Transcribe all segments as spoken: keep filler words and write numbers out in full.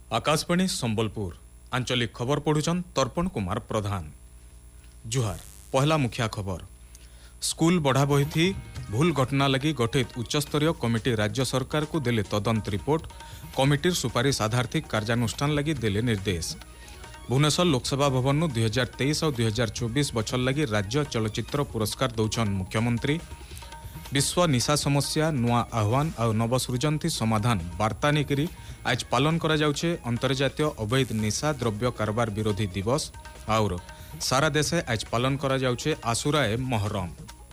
आकाशवाणी संबलपुर आंचलिक खबर पढ़ुचन तर्पण कुमार प्रधान। जुहार पहला मुखिया खबर। स्कूल बढ़ा बही थी भूल घटना लगी गठित उच्चस्तरीय कमिटी राज्य सरकार को देले तदंत रिपोर्ट। कमिटीर सुपारिश आधार कार्यानुष्ठान लगी देले निर्देश। भुवनेश्वर लोकसभा भवन दुई हजार तेईस और दुई हजार चौबीस बछर लगी राज्य चलचित्र पुरस्कार दौछन मुख्यमंत्री। विश्व निशा समस्या नुआ आह्वान और नवसृजन थी समाधान वार्ता निकरी आज पालन करा जाउछे अंतर्जातीय अवैध निशा द्रव्य कारबार विरोधी दिवस और सारा देशे आज पालन करा जाउछे आशुरा ए मोहरम।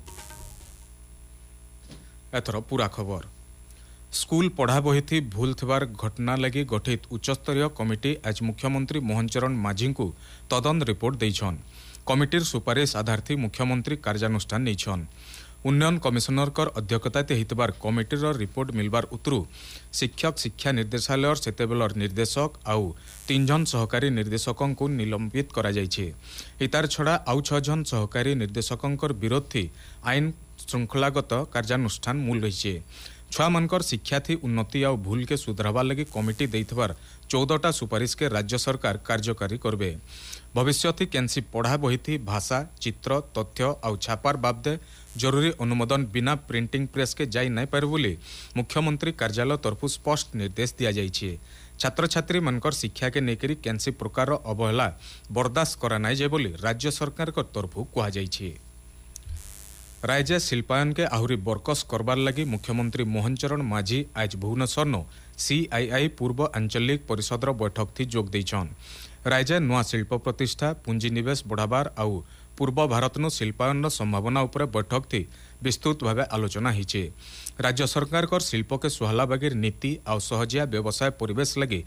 एथर पूरा खबर। स्कूल पढ़ा बही थी भूल थिबार घटना लगी गठित उच्चस्तरीय कमिटी आज मुख्यमंत्री मोहन चरण माझी को तदंत रिपोर्ट देछन। कमिटीर सुपारिश आधार मुख्यमंत्री कार्यानुष्ठान नैछन। उन्नयन कमिशनरकर अध्यक्षताते हितबार कमिटीर रिपोर्ट मिलबार उतरु शिक्षक शिक्षा निर्देशालय सेतेबेलर निर्देशक आउ तीन जन सहकारी निर्देशकों को निलंबित करा जायछे। इतार छड़ा आउ छह जन सहकारी निर्देशकों विरोध थी आईन श्रृंखलागत कार्यानुष्ठान मूल रही। छुआ मनकर शिक्षा थी उन्नति आउ भूल के सुधरावा लगी कमिटी देइथबार चौदहटा सुपारिश के राज्य सरकार कार्यकारी करबे। भविष्य केनसी पढ़ा बही थी भाषा चित्र तथ्य और छापार बाबदे जरूरी अनुमोदन बिना प्रिंटिंग प्रेस के जाई नहीं पारे बोली मुख्यमंत्री कार्यालय तरफु स्पष्ट निर्देश दिया जाइए। छात्र छात्री मनकर शिक्षा के नेकरी केनसी प्रकार अवहेला बर्दाश्त करा नाई जाए बोली राज्य सरकार को तरफु कहा जाइए। राज्य शिल्पायन के आहुरी बरकस करबार लगी मुख्यमंत्री मोहन चरण माझी आज भुवनेश्वर नो सीआईआई पूर्व आंचलिक परिषदर बैठक थी जोग देछन। राज्य नुआ शिल्प प्रतिष्ठा पुंजीनिवेश बढ़ाबार आउ पूर्व भारत नो शिल्पायन संभावना उपरे बैठक थी विस्तृत भाव आलोचना हिचे। राज्य सरकार कर शिल्प के सुहाला बागीर नीति आउ सहजिया व्यवसाय परिवेश लगी